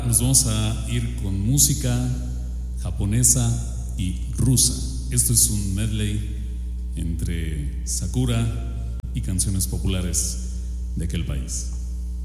Nos vamos a ir con música japonesa y rusa. Esto es un medley entre Sakura y canciones populares de aquel país.